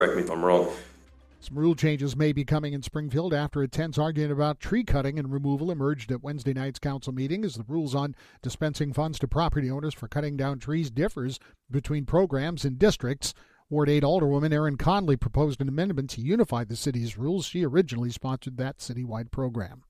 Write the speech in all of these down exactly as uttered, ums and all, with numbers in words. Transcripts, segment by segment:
Correct me if I'm wrong. Some rule changes may be coming in Springfield after a tense argument about tree cutting and removal emerged at Wednesday night's council meeting, as the rules on dispensing funds to property owners for cutting down trees differs between programs and districts. Ward eight Alderwoman Erin Conley proposed an amendment to unify the city's rules. She originally sponsored that citywide program.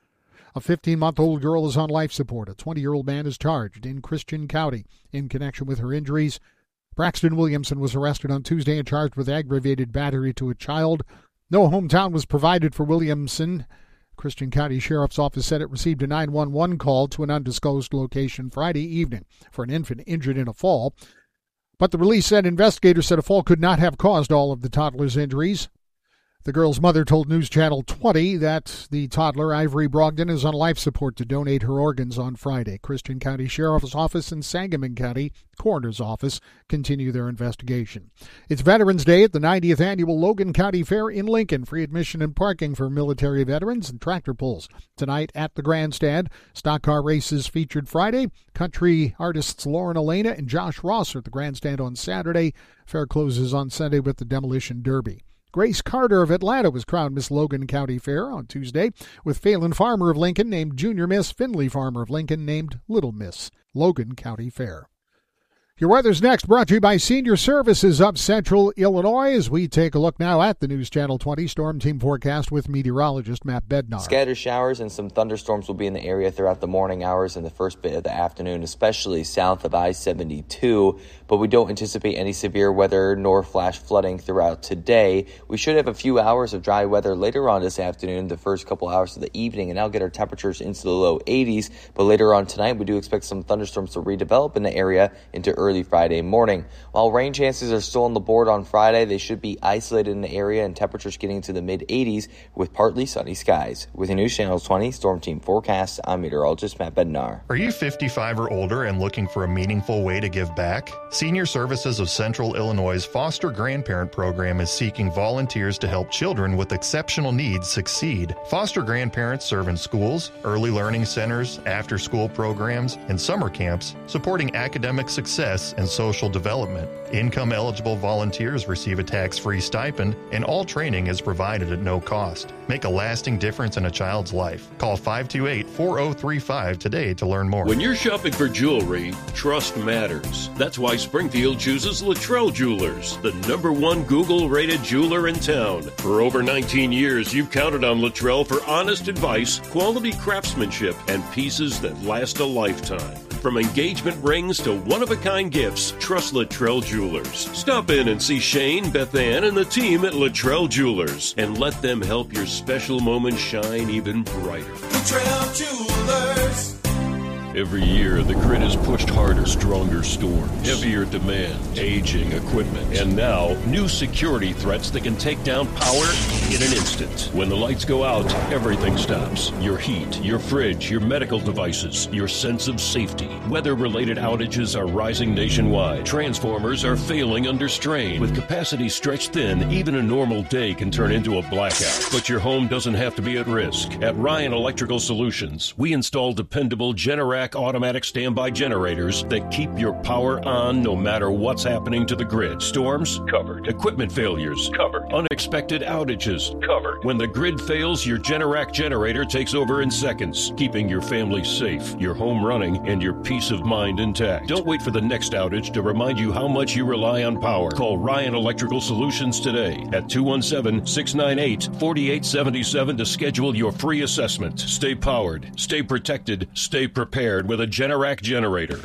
A fifteen-month-old girl is on life support. A twenty-year-old man is charged in Christian County in connection with her injuries. Braxton Williamson was arrested on Tuesday and charged with aggravated battery to a child. No hometown was provided for Williamson. Christian County Sheriff's Office said it received a nine one one call to an undisclosed location Friday evening for an infant injured in a fall. But the release said investigators said a fall could not have caused all of the toddler's injuries. The girl's mother told News Channel twenty that the toddler, Ivory Brogdon, is on life support to donate her organs on Friday. Christian County Sheriff's Office and Sangamon County Coroner's Office continue their investigation. It's Veterans Day at the ninetieth Annual Logan County Fair in Lincoln. Free admission and parking for military veterans and tractor pulls. Tonight at the grandstand, stock car races featured Friday. Country artists Lauren Elena and Josh Ross are at the grandstand on Saturday. Fair closes on Sunday with the Demolition Derby. Grace Carter of Atlanta was crowned Miss Logan County Fair on Tuesday, with Phelan Farmer of Lincoln named Junior Miss, Finley Farmer of Lincoln named Little Miss Logan County Fair. Your weather's next, brought to you by Senior Services of Central Illinois, as we take a look now at the News Channel twenty Storm Team forecast with meteorologist Matt Bednar. Scattered showers and some thunderstorms will be in the area throughout the morning hours and the first bit of the afternoon, especially south of I seventy-two, but we don't anticipate any severe weather nor flash flooding throughout today. We should have a few hours of dry weather later on this afternoon, the first couple hours of the evening, and that'll get our temperatures into the low eighties, but later on tonight we do expect some thunderstorms to redevelop in the area into early Friday morning. While rain chances are still on the board on Friday, they should be isolated in the area and temperatures getting into the mid eighties with partly sunny skies. With the News Channel twenty Storm Team forecast, I'm meteorologist Matt Bednar. Are you fifty-five or older and looking for a meaningful way to give back? Senior Services of Central Illinois' Foster Grandparent Program is seeking volunteers to help children with exceptional needs succeed. Foster grandparents serve in schools, early learning centers, after-school programs, and summer camps, supporting academic success and social development. Income-eligible volunteers receive a tax-free stipend, and all training is provided at no cost. Make a lasting difference in a child's life. Call five two eight, four zero three five today to learn more. When you're shopping for jewelry, trust matters. That's why Springfield chooses Luttrell Jewelers, the number one Google-rated jeweler in town. For over nineteen years, you've counted on Luttrell for honest advice, quality craftsmanship, and pieces that last a lifetime. From engagement rings to one-of-a-kind gifts, trust Luttrell Jewelers. Stop in and see Shane, Beth Ann, and the team at Luttrell Jewelers, and let them help your special moments shine even brighter. Luttrell Jewelers. Every year, the grid is pushed harder, stronger storms, heavier demand, aging equipment, and now, new security threats that can take down power in an instant. When the lights go out, everything stops. Your heat, your fridge, your medical devices, your sense of safety. Weather-related outages are rising nationwide. Transformers are failing under strain. With capacity stretched thin, even a normal day can turn into a blackout. But your home doesn't have to be at risk. At Ryan Electrical Solutions, we install dependable Generac automatic standby generators that keep your power on no matter what's happening to the grid. Storms? Covered. Equipment failures? Covered. Unexpected outages? Covered. When the grid fails, your Generac generator takes over in seconds, keeping your family safe, your home running, and your peace of mind intact. Don't wait for the next outage to remind you how much you rely on power. Call Ryan Electrical Solutions today at two one seven, six nine eight, four eight seven seven to schedule your free assessment. Stay powered, stay protected, stay prepared with a Generac generator.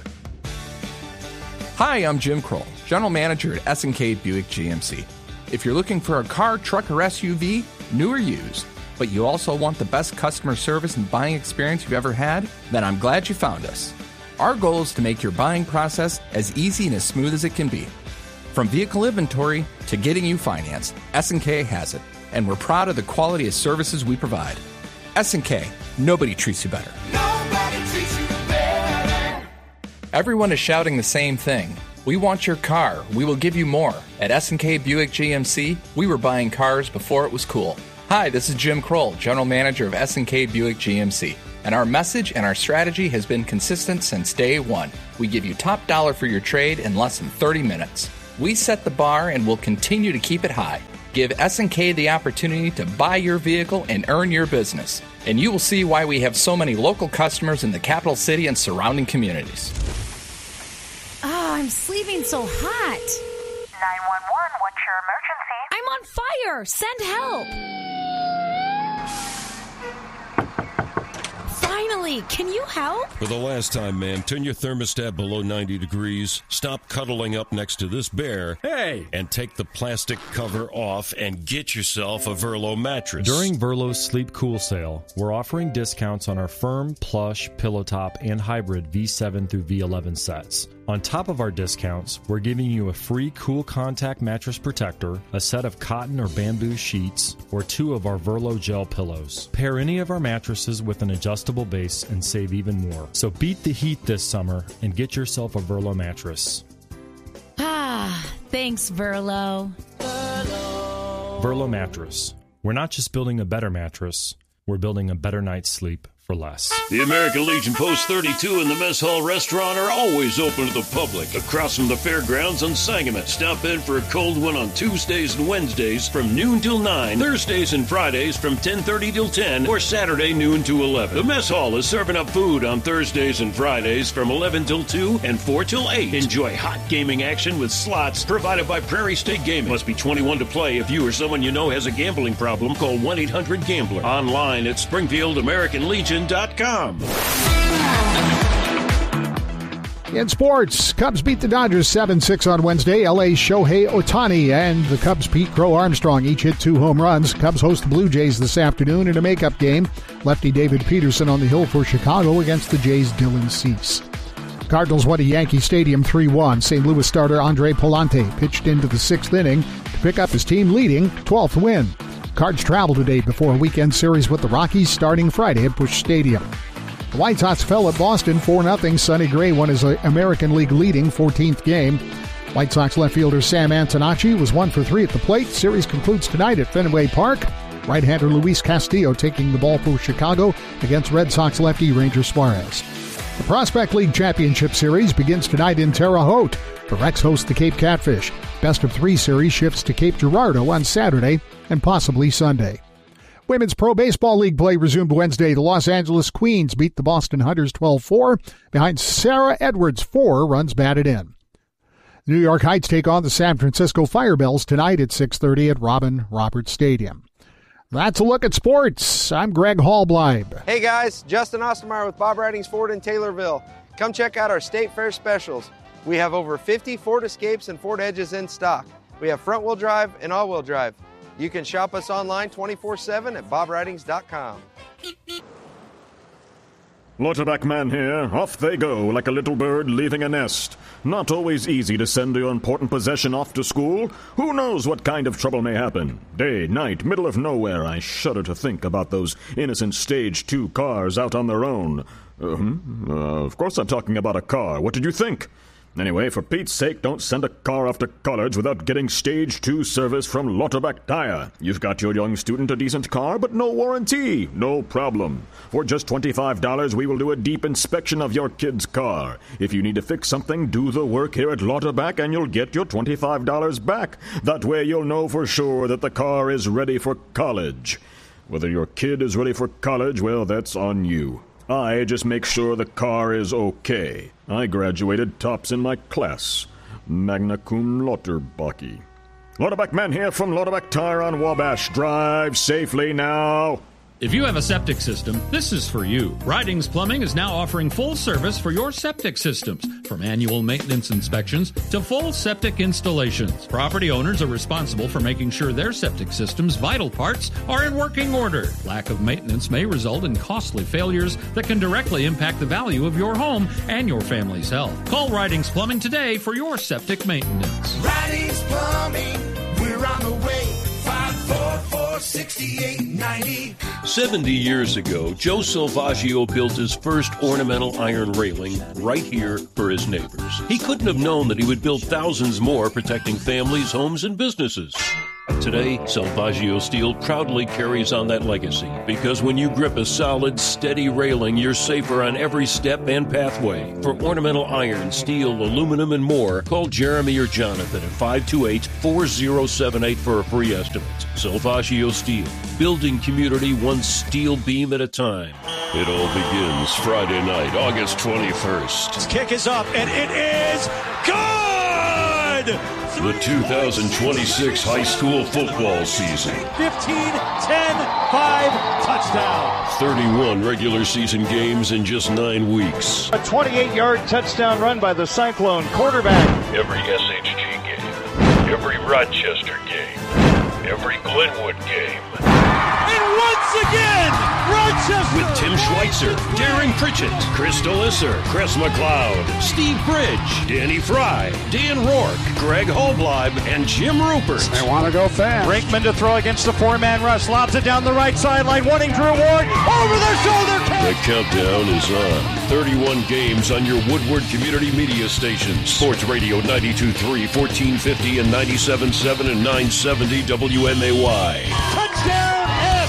Hi, I'm Jim Kroll, General Manager at S and K Buick G M C. If you're looking for a car, truck, or S U V, new or used, but you also want the best customer service and buying experience you've ever had, then I'm glad you found us. Our goal is to make your buying process as easy and as smooth as it can be. From vehicle inventory to getting you financed, S and K has it, and we're proud of the quality of services we provide. S and K, nobody treats you better. Nobody treats you better. Everyone is shouting the same thing. We want your car. We will give you more. At S and K Buick G M C, we were buying cars before it was cool. Hi, this is Jim Kroll, General Manager of S and K Buick G M C. And our message and our strategy has been consistent since day one. We give you top dollar for your trade in less than thirty minutes. We set the bar and will continue to keep it high. Give S and K the opportunity to buy your vehicle and earn your business. And you will see why we have so many local customers in the capital city and surrounding communities. Oh, I'm sleeping so hot. nine one one, what's your emergency? I'm on fire. Send help. Finally, can you help? For the last time, man, turn your thermostat below ninety degrees, stop cuddling up next to this bear, hey, and take the plastic cover off and get yourself a Verlo mattress. During Verlo's Sleep Cool sale, we're offering discounts on our firm, plush, pillow top, and hybrid V seven through V eleven sets. On top of our discounts, we're giving you a free Cool Contact mattress protector, a set of cotton or bamboo sheets, or two of our Verlo gel pillows. Pair any of our mattresses with an adjustable base and save even more. So beat the heat this summer and get yourself a Verlo mattress. Ah, thanks, Verlo. Verlo. Verlo mattress. We're not just building a better mattress, we're building a better night's sleep for less. The American Legion Post thirty-two and the Mess Hall Restaurant are always open to the public across from the fairgrounds on Sangamon. Stop in for a cold one on Tuesdays and Wednesdays from noon till nine, Thursdays and Fridays from ten thirty till ten, or Saturday noon to eleven. The Mess Hall is serving up food on Thursdays and Fridays from eleven till two and four till eight. Enjoy hot gaming action with slots provided by Prairie State Gaming. Must be twenty-one to play. If you or someone you know has a gambling problem, call one eight hundred gambler. Online at Springfield American Legion dot com. In sports, Cubs beat the Dodgers seven six on Wednesday. L A's Shohei Ohtani and the Cubs' Pete Crow Armstrong each hit two home runs. Cubs host the Blue Jays this afternoon in a makeup game. Lefty David Peterson on the hill for Chicago against the Jays' Dylan Cease. Cardinals won at Yankee Stadium three one. Saint Louis starter Andre Pallante pitched into the sixth inning to pick up his team leading twelfth win. Cards travel today before a weekend series with the Rockies starting Friday at Busch Stadium. The White Sox fell at Boston four nothing. Sonny Gray won his American League leading fourteenth game. White Sox left fielder Sam Antonacci was one for three at the plate. Series concludes tonight at Fenway Park. Right-hander Luis Castillo taking the ball for Chicago against Red Sox lefty Ranger Suarez. The Prospect League Championship Series begins tonight in Terre Haute. The Rex hosts the Cape Catfish. Best of three series shifts to Cape Girardeau on Saturday and possibly Sunday. Women's Pro Baseball League play resumed Wednesday. The Los Angeles Queens beat the Boston Hunters twelve four behind Sarah Edwards' four runs batted in. New York Heights take on the San Francisco Firebells tonight at six thirty at Robin Roberts Stadium. That's a look at sports. I'm Greg Hallbleib. Hey guys, Justin Ostermeyer with Bob Ridings Ford in Taylorville. Come check out our State Fair specials. We have over fifty Ford Escapes and Ford Edges in stock. We have front-wheel drive and all-wheel drive. You can shop us online twenty-four seven at bob ridings dot com. Lauterbach man here. Off they go like a little bird leaving a nest. Not always easy to send your important possession off to school. Who knows what kind of trouble may happen? Day, night, middle of nowhere. I shudder to think about those innocent Stage two cars out on their own. Uh, uh, of course I'm talking about a car. What did you think? Anyway, for Pete's sake, don't send a car off to college without getting Stage two service from Lauterbach Tire. You've got your young student a decent car, but no warranty. No problem. For just twenty-five dollars, we will do a deep inspection of your kid's car. If you need to fix something, do the work here at Lauterbach and you'll get your twenty-five dollars back. That way you'll know for sure that the car is ready for college. Whether your kid is ready for college, well, that's on you. I just make sure the car is okay. I graduated tops in my class. Magna cum Lauterbach. Lauterbach man here from Lauterbach Tire on Wabash. Drive safely now. If you have a septic system, this is for you. Ridings Plumbing is now offering full service for your septic systems, from annual maintenance inspections to full septic installations. Property owners are responsible for making sure their septic system's vital parts are in working order. Lack of maintenance may result in costly failures that can directly impact the value of your home and your family's health. Call Ridings Plumbing today for your septic maintenance. Ridings Plumbing, we're on the way. five four four, six eight nine zero. seventy years ago, Joe Salvaggio built his first ornamental iron railing right here for his neighbors. He couldn't have known that he would build thousands more protecting families, homes, and businesses. Today, Salvaggio Steel proudly carries on that legacy because when you grip a solid, steady railing, you're safer on every step and pathway. For ornamental iron, steel, aluminum, and more, call Jeremy or Jonathan at five two eight, four zero seven eight for a free estimate. Salvaggio Steel, building community one steel beam at a time. It all begins Friday night, August twenty-first. This kick is up, and it is good! The two thousand twenty-six high school football season. fifteen, ten, five, touchdown. thirty-one regular season games in just nine weeks. A twenty-eight-yard touchdown run by the Cyclone quarterback. Every S H G game, every Rochester game, every Glenwood game. And once again, Rochester! With Tim Schweitzer, Darren Pritchett, Chris DeLisser, Chris McLeod, Steve Bridge, Danny Fry, Dan Rourke, Greg Holbleib, and Jim Rupert. They want to go fast. Brinkman to throw against the four-man rush. Lobs it down the right sideline, wanting Drew Ward. Over their shoulder catch. The countdown is on. thirty-one games on your Woodward Community Media stations. Sports Radio ninety-two point three, fourteen fifty, and ninety-seven point seven and nine seventy W M A Y. Touchdown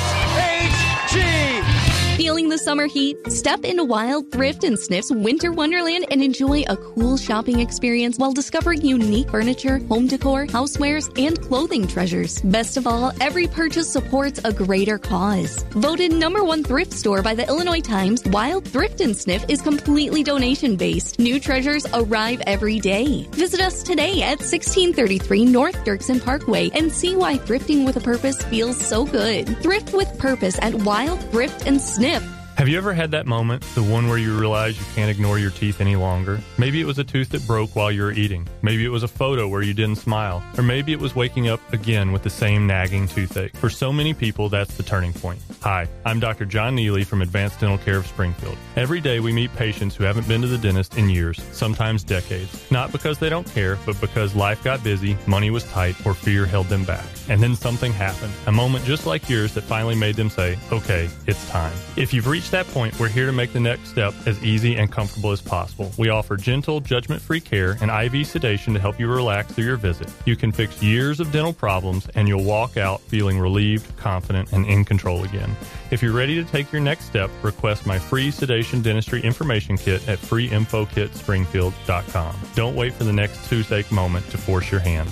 S H G! Feeling the summer heat? Step into Wild Thrift and Sniff's Winter Wonderland and enjoy a cool shopping experience while discovering unique furniture, home decor, housewares, and clothing treasures. Best of all, every purchase supports a greater cause. Voted number one thrift store by the Illinois Times, Wild Thrift and Sniff is completely donation-based. New treasures arrive every day. Visit us today at sixteen thirty-three North Dirksen Parkway and see why thrifting with a purpose feels so good. Thrift with purpose at Wild Thrift and Sniff. Have you ever had that moment, the one where you realize you can't ignore your teeth any longer? Maybe it was a tooth that broke while you were eating. Maybe it was a photo where you didn't smile. Or maybe it was waking up again with the same nagging toothache. For so many people, that's the turning point. Hi, I'm Doctor John Neely from Advanced Dental Care of Springfield. Every day we meet patients who haven't been to the dentist in years, sometimes decades. Not because they don't care, but because life got busy, money was tight, or fear held them back. And then something happened. A moment just like yours that finally made them say, okay, it's time. If you've reached that point, we're here to make the next step as easy and comfortable as possible. We offer gentle, judgment-free care and I V sedation to help you relax through your visit. You can fix years of dental problems, and you'll walk out feeling relieved, confident, and in control again. If you're ready to take your next step, request my free sedation dentistry information kit at free info kit springfield dot com. Don't wait for the next toothache moment to force your hand.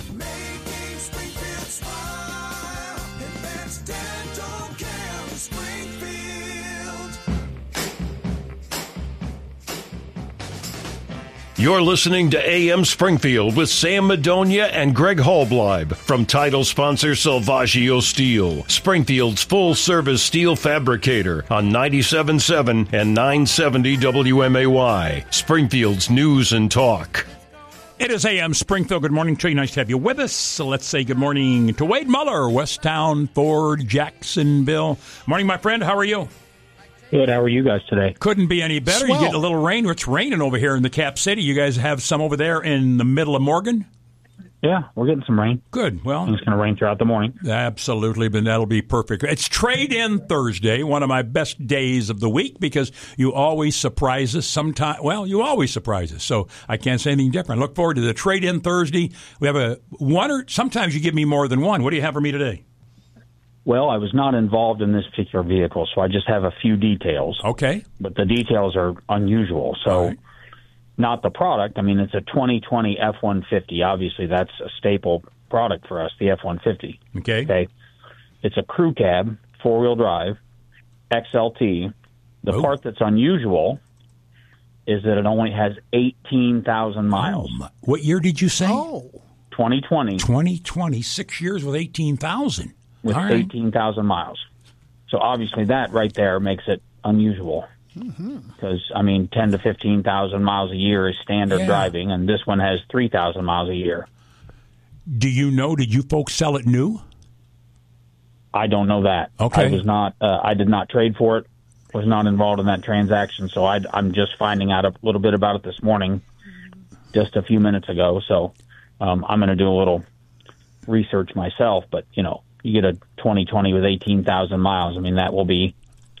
You're listening to A M Springfield with Sam Madonia and Greg Holbleib from title sponsor Salvaggio Steel, Springfield's full-service steel fabricator on ninety-seven point seven and nine seventy W M A Y, Springfield's news and talk. It is A M Springfield. Good morning, Trey. Nice to have you with us. So let's say good morning to Wade Muller, Westtown, Ford, Jacksonville. Morning, my friend. How are you? Good. How are you guys today? Couldn't be any better. Swell. You get a little rain. It's raining over here in the Cap City. You guys have some over there in the middle of Morgan? Yeah, we're getting some rain. Good. Well, it's going to rain throughout the morning. Absolutely, but that'll be perfect. It's Trade-In Thursday, one of my best days of the week because you always surprise us sometime. Well, you always surprise us, so I can't say anything different. Look forward to the Trade-In Thursday. We have a one or sometimes you give me more than one. What do you have for me today? Well, I was not involved in this particular vehicle, so I just have a few details. Okay. But the details are unusual. So right. Not the product. I mean, it's a twenty twenty F one fifty. Obviously, that's a staple product for us, the F one fifty. Okay. Okay. It's a crew cab, four-wheel drive, X L T. The oh. part that's unusual is that it only has eighteen thousand miles. Oh, what year did you say? Oh. twenty twenty. twenty twenty, six years with eighteen thousand. With right. eighteen thousand miles. So obviously that right there makes it unusual. Mm-hmm. Because, I mean, ten to fifteen thousand miles a year is standard yeah. driving, and this one has three thousand miles a year. Do you know, did you folks sell it new? I don't know that. Okay. I was not, uh, I did not trade for it, was not involved in that transaction, so I, I'm just finding out a little bit about it this morning, just a few minutes ago. So um, I'm going to do a little research myself, but, you know, you get a twenty twenty with eighteen thousand miles. I mean, that will be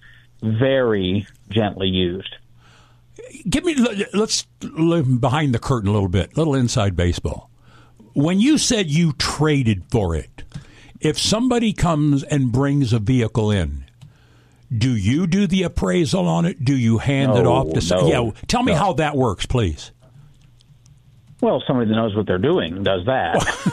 very gently used. Give me, let's live behind the curtain a little bit, a little inside baseball. When you said you traded for it, if somebody comes and brings a vehicle in, do you do the appraisal on it? Do you hand no, it off to no, Yeah, tell me no. how that works, please. Well, somebody that knows what they're doing does that.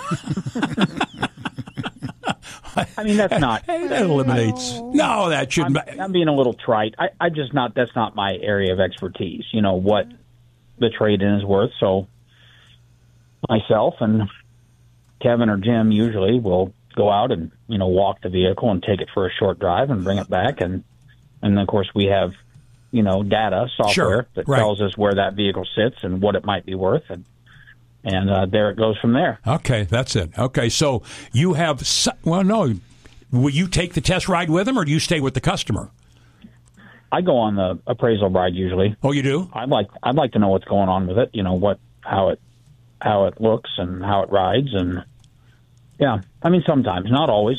I mean, that's not... Hey, that eliminates... No, that shouldn't... I'm, I'm being a little trite. I, I just not... That's not my area of expertise, you know, what the trade-in is worth. So myself and Kevin or Jim usually will go out and, you know, walk the vehicle and take it for a short drive and bring it back. And, and of course, we have, you know, data, software Sure, that right. tells us where that vehicle sits and what it might be worth. And And uh, there it goes from there. Okay, that's it. Okay, so you have... Well, no. Will you take the test ride with them, or do you stay with the customer? I go on the appraisal ride usually. Oh, you do? I'd like I'd like to know what's going on with it. You know what how it how it looks and how it rides, and yeah. I mean, sometimes, not always,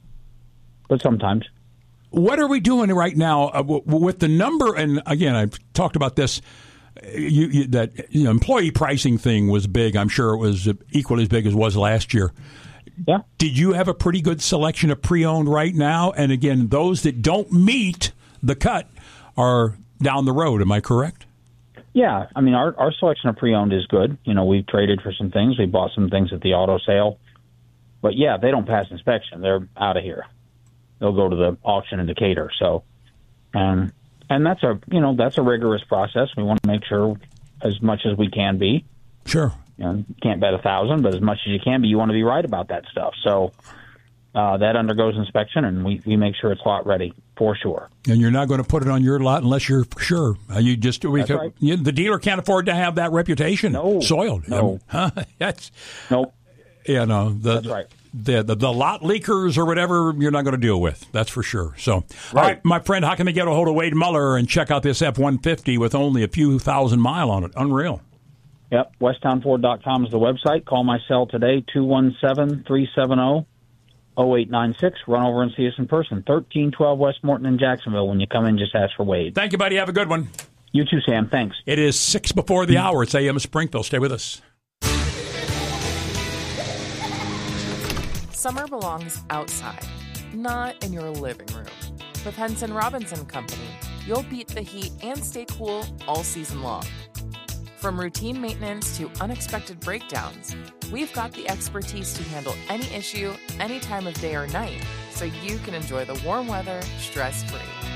but sometimes. What are we doing right now uh, w- with the number? And again, I've talked about this. You, you, that you know, employee pricing thing was big. I'm sure it was equally as big as it was last year. Yeah. Did you have a pretty good selection of pre-owned right now? And again, those that don't meet the cut are down the road. Am I correct? Yeah. I mean, our, our selection of pre-owned is good. You know, we've traded for some things. We bought some things at the auto sale. But, yeah, they don't pass inspection. They're out of here. They'll go to the auction in Decatur. So, um, and that's a, you know, that's a rigorous process. We want to make sure as much as we can be. Sure. You know, you can't bet a thousand, but as much as you can be, you want to be right about that stuff. So uh, that undergoes inspection, and we, we make sure it's lot ready for sure. And you're not going to put it on your lot unless you're sure. Uh, you just we That's could, right. you, the dealer can't afford to have that reputation No. soiled. No. Huh? That's nope. You know the, That's right. The, the the lot leakers or whatever you're not going to deal with. That's for sure. So, all right, my friend, how can they get a hold of Wade Muller and check out this F one fifty with only a few thousand mile on it? Unreal. Yep, westtown ford dot com is the website. Call my cell today, two one seven, three seven zero, zero eight nine six. Run over and see us in person, thirteen twelve West Morton in Jacksonville. When you come in, just ask for Wade. Thank you, buddy. Have a good one. You too, Sam. Thanks. It is six before the hour. It's A M Springfield. Stay with us. Summer belongs outside, not in your living room. With Henson Robinson Company, you'll beat the heat and stay cool all season long. From routine maintenance to unexpected breakdowns, we've got the expertise to handle any issue, any time of day or night, so you can enjoy the warm weather stress-free.